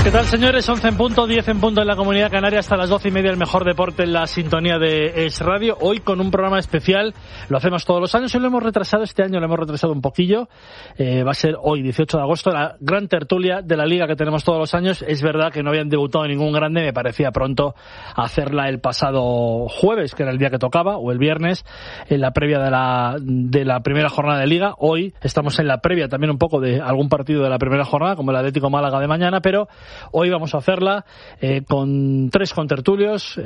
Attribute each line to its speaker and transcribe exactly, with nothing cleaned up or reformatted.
Speaker 1: ¿Qué tal, señores? once en punto, diez en punto en la Comunidad Canaria, hasta las doce y media el mejor deporte en la sintonía de Es Radio. Hoy con un programa especial, lo hacemos todos los años y lo hemos retrasado, este año lo hemos retrasado un poquillo. Eh, va a ser hoy, dieciocho de agosto, la gran tertulia de la Liga que tenemos todos los años. Es verdad que no habían debutado ningún grande, me parecía pronto hacerla el pasado jueves, que era el día que tocaba, o el viernes, en la previa de la, de la primera jornada de Liga. Hoy estamos en la previa también un poco de algún partido de la primera jornada, como el Atlético Málaga de mañana, pero hoy vamos a hacerla eh, con tres contertulios.